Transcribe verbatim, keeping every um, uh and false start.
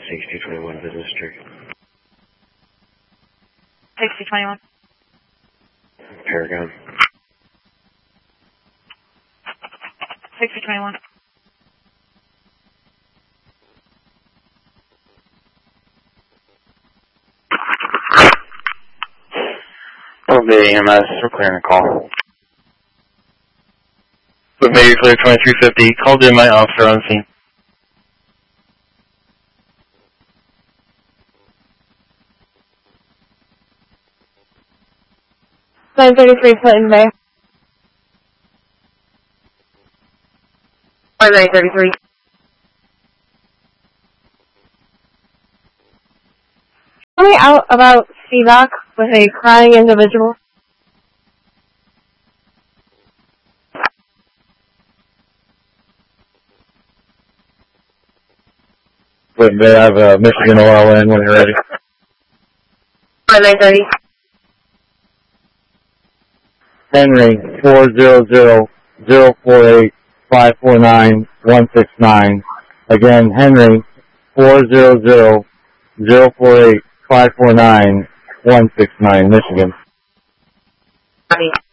sixty twenty-one Business Street. sixty twenty-one. Paragon. sixty twenty-one. Bay E M S, we're clearing a call. Bay clear twenty-three fifty, called in my officer on scene. nine thirty-three Clinton Bay. Or nine thirty-three. Tell me out about C VOC with a crying individual. Clinton Bay, I have a Michigan O L in when you're ready. Or nine thirty. Henry, four zero zero, zero four eight, five four nine, one six nine. Again, Henry, four zero zero, zero four eight, five four nine, one six nine, Michigan. Copy.